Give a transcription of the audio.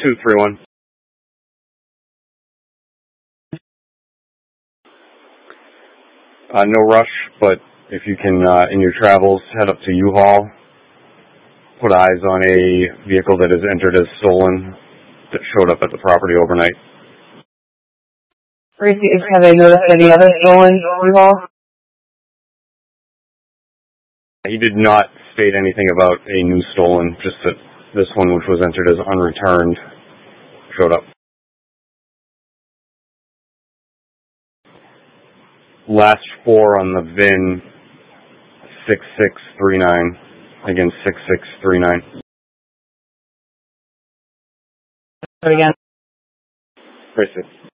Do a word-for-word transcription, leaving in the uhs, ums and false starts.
two three one. Uh, no rush, but if you can, uh, in your travels, head up to U-Haul, put eyes on a vehicle that is entered as stolen that showed up at the property overnight. Have they noticed any other stolen U-Haul? He did not state anything about a new stolen, just that this one, which was entered as unreturned, showed up. Last four on the V I N, six six three nine. Again, six six three nine. Again. Appreciate it.